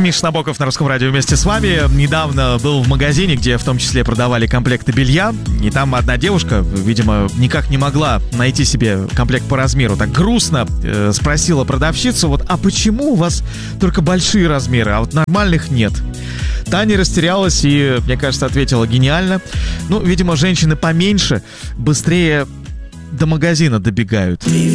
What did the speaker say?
Миша Набоков на Русском радио вместе с вами. Недавно был в магазине, где в том числе продавали комплекты белья. И там одна девушка, видимо, никак не могла найти себе комплект по размеру. Так грустно спросила продавщицу: вот, а почему у вас только большие размеры, а вот нормальных нет? Таня растерялась и, мне кажется, ответила гениально. Ну, видимо, женщины поменьше быстрее до магазина добегают.